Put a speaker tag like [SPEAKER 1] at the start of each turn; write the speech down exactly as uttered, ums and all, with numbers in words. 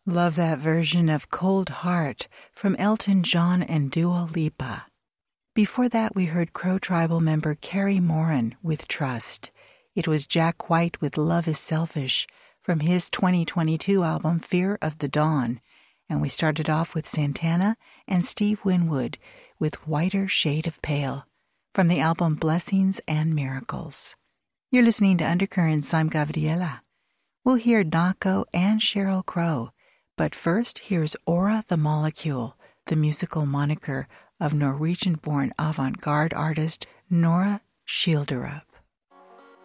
[SPEAKER 1] Love that version of Cold Heart from Elton John and Dua Lipa. Before that, we heard Crow Tribal member Carrie Morin with Trust. It was Jack White with Love is Selfish from his twenty twenty-two album Fear of the Dawn. And we started off with Santana and Steve Winwood with Whiter Shade of Pale from the album Blessings and Miracles. You're listening to Undercurrents. I'm Gabriela. We'll hear Nahko and Sheryl Crow. But first, here's Aura the Molecule, the musical moniker of Norwegian-born avant-garde artist Nora Schilderup.